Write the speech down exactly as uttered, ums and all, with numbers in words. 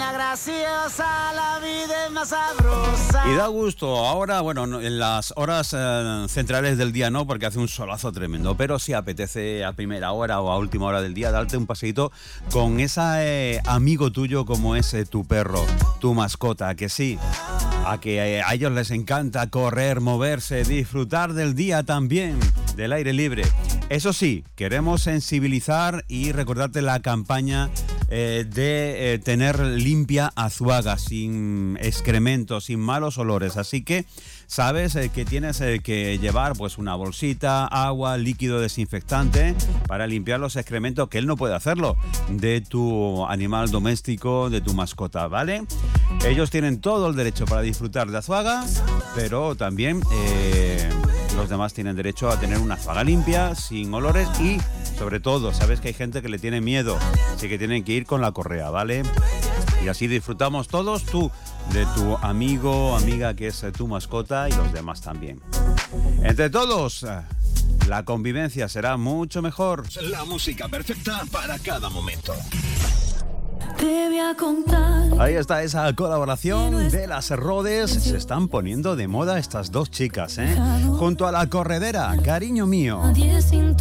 niña graciosa, la vida es más sabrosa. Y da gusto. Ahora, bueno, en las horas eh, centrales del día no, porque hace un solazo tremendo, pero si apetece a primera hora o a última hora del día darte un paseíto con ese eh, amigo tuyo como es eh, tu perro, tu mascota, que sí, a que eh, a ellos les encanta correr, moverse, disfrutar del día también, del aire libre. Eso sí, queremos sensibilizar y recordarte la campaña eh, de eh, tener limpia Azuaga, sin excrementos, sin malos olores. Así que sabes eh, que tienes eh, que llevar pues una bolsita, agua, líquido desinfectante para limpiar los excrementos, que él no puede hacerlo, de tu animal doméstico, de tu mascota, ¿vale? Ellos tienen todo el derecho para disfrutar de Azuaga, pero también eh, los demás tienen derecho a tener una Azuaga limpia, sin olores y, sobre todo, sabes que hay gente que le tiene miedo, así que tienen que ir con la correa, ¿vale? Y así disfrutamos todos, tú de tu amigo o amiga que es tu mascota y los demás también. Entre todos, la convivencia será mucho mejor. La música perfecta para cada momento. Te voy a contar. Ahí está esa colaboración de las Rhodes. Se están poniendo de moda estas dos chicas, ¿eh? Junto a la corredera, cariño mío.